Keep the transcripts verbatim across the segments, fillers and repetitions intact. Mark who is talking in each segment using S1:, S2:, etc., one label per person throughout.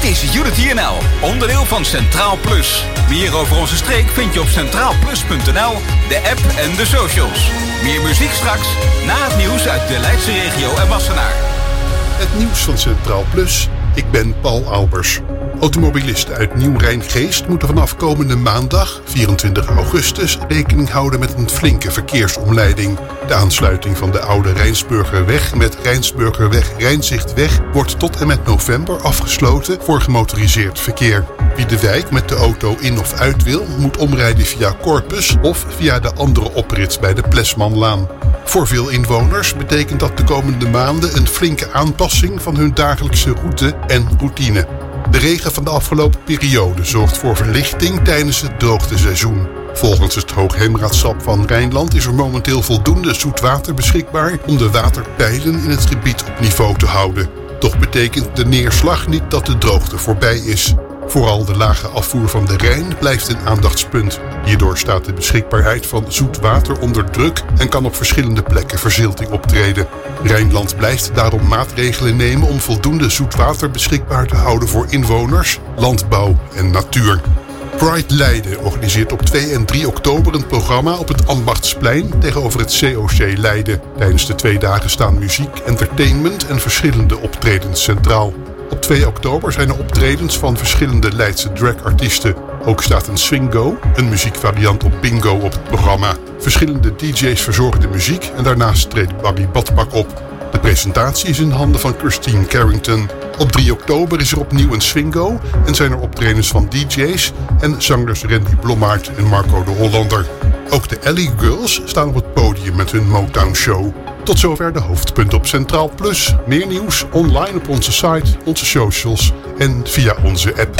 S1: Dit is Unity N L, onderdeel van Centraal Plus. Meer over onze streek vind je op centraal plus punt n l, de app en de socials. Meer muziek straks, na het nieuws uit de Leidse regio en Wassenaar.
S2: Het nieuws van Centraal Plus. Ik ben Paul Albers. Automobilisten uit Nieuw-Rhijngeest moeten vanaf komende maandag, vierentwintig augustus, rekening houden met een flinke verkeersomleiding. De aansluiting van de oude Rijnsburgerweg met Rijnsburgerweg-Rijnzichtweg wordt tot en met november afgesloten voor gemotoriseerd verkeer. Wie de wijk met de auto in of uit wil, moet omrijden via Corpus of via de andere oprit bij de Plesmanlaan. Voor veel inwoners betekent dat de komende maanden een flinke aanpassing van hun dagelijkse route en routine. De regen van de afgelopen periode zorgt voor verlichting tijdens het droogteseizoen. Volgens het Hoogheemraadschap van Rijnland is er momenteel voldoende zoet water beschikbaar om de waterpeilen in het gebied op niveau te houden. Toch betekent de neerslag niet dat de droogte voorbij is. Vooral de lage afvoer van de Rijn blijft een aandachtspunt. Hierdoor staat de beschikbaarheid van zoet water onder druk en kan op verschillende plekken verzilting optreden. Rijnland blijft daarom maatregelen nemen om voldoende zoet water beschikbaar te houden voor inwoners, landbouw en natuur. Pride Leiden organiseert op twee en drie oktober een programma op het Ambachtsplein tegenover het C O C Leiden. Tijdens de twee dagen staan muziek, entertainment en verschillende optredens centraal. Op twee oktober zijn er optredens van verschillende Leidse dragartiesten. Ook staat een swingo, een muziekvariant op bingo, op het programma. Verschillende D J's verzorgen de muziek en daarnaast treedt Barry Badpak op. De presentatie is in handen van Christine Carrington. Op drie oktober is er opnieuw een swingo en zijn er optredens van D J's en zangers Randy Blommaert en Marco de Hollander. Ook de Alley Girls staan op het podium met hun Motown Show. Tot zover de hoofdpunten op Centraal Plus. Meer nieuws online op onze site, onze socials en via onze app.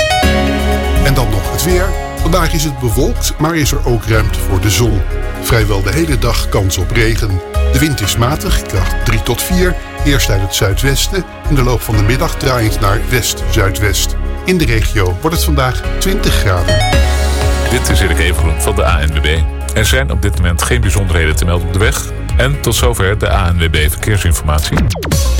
S2: En dan nog het weer. Vandaag is het bewolkt, maar is er ook ruimte voor de zon. Vrijwel de hele dag kans op regen. De wind is matig, kracht drie tot vier. Eerst uit het zuidwesten. In de loop van de middag draaiend naar west-zuidwest. In de regio wordt het vandaag twintig graden.
S3: Dit is Erik Evengroen van de A N W B. Er zijn op dit moment geen bijzonderheden te melden op de weg. En tot zover de A N W B Verkeersinformatie.